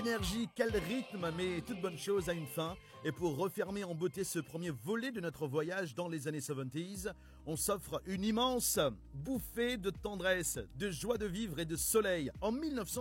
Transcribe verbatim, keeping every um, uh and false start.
Énergie, quel rythme, mais toute bonne chose a une fin. Et pour refermer en beauté ce premier volet de notre voyage dans les années soixante-dix, on s'offre une immense bouffée de tendresse, de joie de vivre et de soleil. En mille neuf cent